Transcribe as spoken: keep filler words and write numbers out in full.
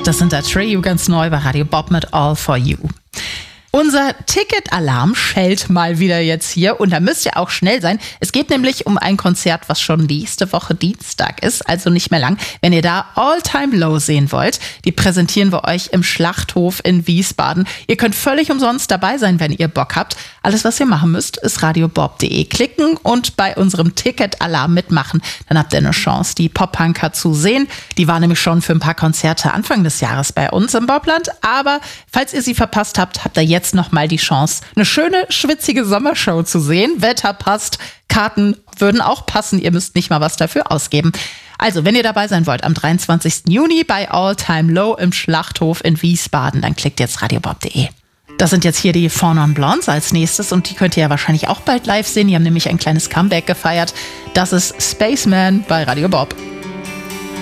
Das sind der Trio ganz neu bei Radio Bob mit All For You. Unser Ticketalarm schellt mal wieder jetzt hier und da müsst ihr auch schnell sein. Es geht nämlich um ein Konzert, was schon nächste Woche Dienstag ist, also nicht mehr lang. Wenn ihr da All Time Low sehen wollt, die präsentieren wir euch im Schlachthof in Wiesbaden. Ihr könnt völlig umsonst dabei sein, wenn ihr Bock habt. Alles, was ihr machen müsst, ist radiobob punkt de klicken und bei unserem Ticketalarm mitmachen. Dann habt ihr eine Chance, die Pop-Punker zu sehen. Die war nämlich schon für ein paar Konzerte Anfang des Jahres bei uns im Bobland. Aber falls ihr sie verpasst habt, habt ihr jetzt Jetzt noch mal die Chance, eine schöne, schwitzige Sommershow zu sehen. Wetter passt, Karten würden auch passen. Ihr müsst nicht mal was dafür ausgeben. Also, wenn ihr dabei sein wollt, am dreiundzwanzigsten Juni bei All Time Low im Schlachthof in Wiesbaden, dann klickt jetzt radiobob punkt de. Das sind jetzt hier die Four Non Blondes als nächstes und die könnt ihr ja wahrscheinlich auch bald live sehen. Die haben nämlich ein kleines Comeback gefeiert. Das ist Spaceman bei Radio Bob.